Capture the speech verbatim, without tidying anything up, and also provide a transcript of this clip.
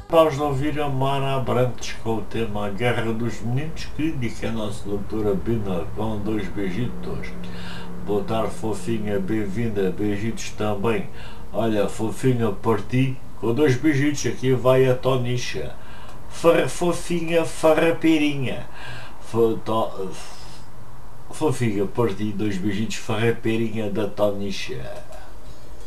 Vamos ouvir a Mara Abrantes com o tema A Guerra dos Meninos, que indica a nossa doutora Bina com dois beijitos. Boa tarde, fofinha, bem-vinda, beijitos também. Olha, fofinha, parti com dois beijitos, aqui vai a Tonicha. Fofinha, farrapeirinha. Fofinha, parti dois beijitos, farrapeirinha da Tonicha.